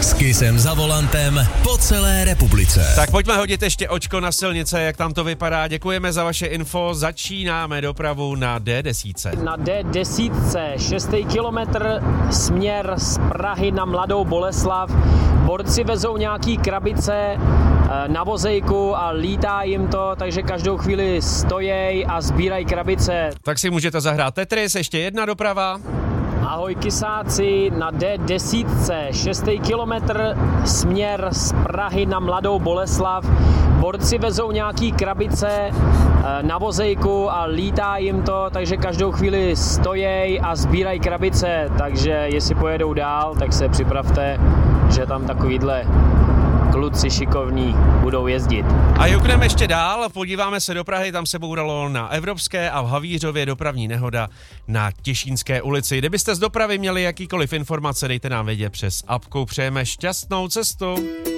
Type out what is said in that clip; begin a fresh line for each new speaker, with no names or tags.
S Kissem za volantem po celé republice.
Tak pojďme hodit ještě očko na silnice, jak tam to vypadá. Děkujeme za vaše info. Začínáme dopravu na D10.
Na D10, 6. kilometr, směr z Prahy na Mladou Boleslav. Borci vezou nějaký krabice na vozejku a lítá jim to, takže každou chvíli stojí a sbírají krabice.
Tak si můžete zahrát Tetris, ještě jedna doprava.
Ahoj kysáci, na D10, 6. kilometr, směr z Prahy na Mladou Boleslav. Borci vezou nějaký krabice na vozejku a lítá jim to, takže každou chvíli stojí a sbírají krabice, takže jestli pojedou dál, tak se připravte, že tam takovýhle kluci šikovní budou jezdit.
A jukneme ještě dál, podíváme se do Prahy, tam se bouralo na Evropské a v Havířově dopravní nehoda na Těšínské ulici. Kdybyste z dopravy měli jakýkoliv informace, dejte nám vědět přes apku. Přejeme šťastnou cestu.